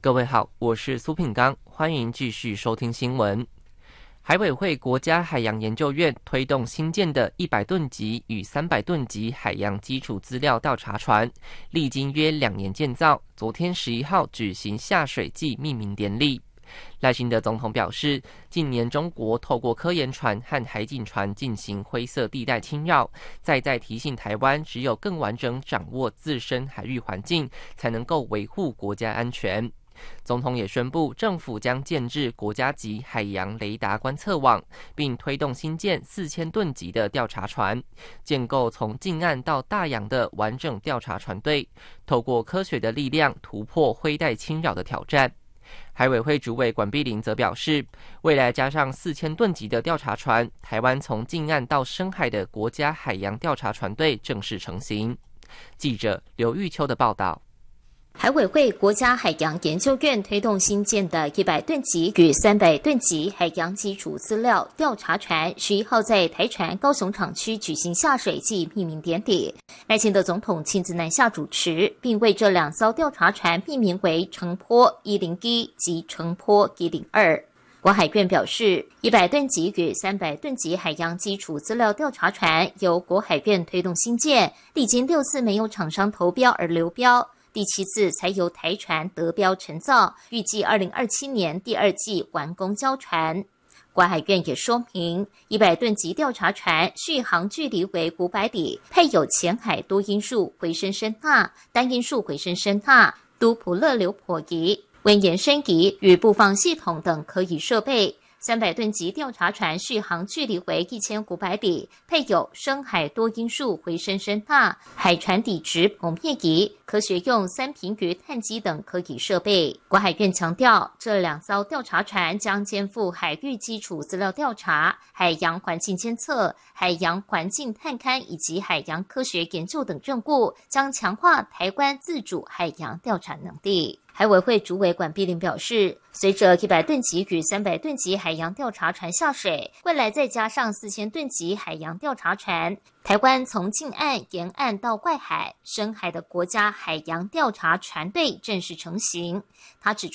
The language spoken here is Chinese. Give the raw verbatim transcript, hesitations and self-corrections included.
各位好，我是苏品刚，欢迎继续收听新闻。海委会国家海洋研究院推动新建的一百吨级与三百吨级海洋基础资料调查船，历经约两年建造，昨天十一号举行下水季命名典礼。赖清德总统表示，近年中国透过科研船和海警船进行灰色地带侵扰，再再提醒台湾，只有更完整掌握自身海域环境，才能够维护国家安全。总统也宣布，政府将建置国家级海洋雷达观测网，并推动新建四千吨级的调查船，建构从近岸到大洋的完整调查船队，透过科学的力量突破灰带侵扰的挑战。海委会主委管碧玲则表示，未来加上四千吨级的调查船，台湾从近岸到深海的国家海洋调查船队正式成型。记者刘玉秋的报道。 海委会国家海洋研究院推动新建的一百吨级与三百吨级海洋基础资料调查船，十一号在台船高雄厂区举行下水季命名典礼。赖清德总统亲自南下主持，并为这两艘调查船命名为澄波一零一及澄波一零二。国海院表示，一百吨级与三百吨级海洋基础资料调查船由国海院推动新建，历经六次没有厂商投标而流标。第七次才由台船得标承造，预计二零二七年第二季完工交船。国海院也说明，一百吨级调查船续航距离为五百里，配有前海多因数回声声呐、单因数回声声呐、都普勒流波仪、温延伸仪与布放系统等可以设备。三百吨级调查船续航距离为一千五百里，配有深海多因数回声声呐、海船底质剖面仪、科学用三频鱼探机等可以设备。国海院强调，这两艘调查船将肩负海域基础资料调查、海洋环境监测、海洋环境探勘以及海洋科学研究等任务，将强化台湾自主海洋调查能力。海委会主委管碧玲表示，随着一百吨级与三百吨级海洋调查船下水，未来再加上四千吨级海洋调查船，台湾从近岸、沿岸到外海、深海的国家海洋调查船队正式成型。他指出，